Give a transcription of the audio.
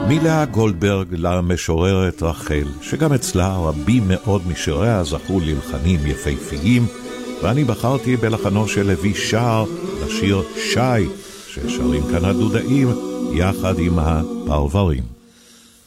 מילאה גולדברג למשוררת רחל, שגם אצלה רבים מאוד משיריה זכו ללחנים יפהפיים, ואני בחרתי בלחנו של לוי שר לשיר שי, ששרים כאן הדודאים יחד עם הפרברים.